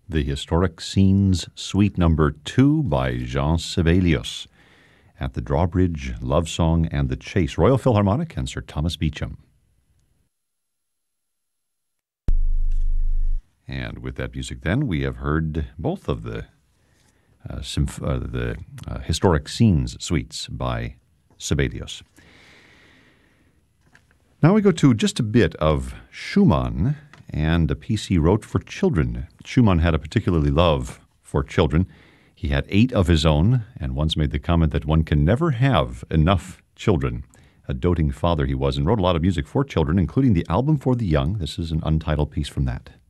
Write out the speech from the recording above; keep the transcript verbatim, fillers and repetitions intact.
The Historic Scenes Suite Number two by Jean Sibelius at the Drawbridge, Love Song, and the Chase, Royal Philharmonic, and Sir Thomas Beecham. And with that music then, we have heard both of the uh, symph- uh, the uh, Historic Scenes Suites by Sibelius. Now we go to just a bit of Schumann and a piece he wrote for children. Schumann had a particularly love for children. He had eight of his own, and once made the comment that one can never have enough children. A doting father he was, and wrote a lot of music for children, including the Album for the Young. This is an untitled piece from that.